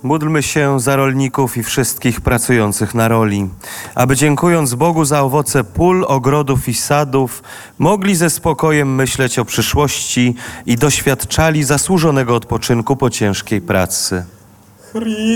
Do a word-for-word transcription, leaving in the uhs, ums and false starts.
Módlmy się za rolników i wszystkich pracujących na roli, aby dziękując Bogu za owoce pól, ogrodów i sadów, mogli ze spokojem myśleć o przyszłości i doświadczali zasłużonego odpoczynku po ciężkiej pracy.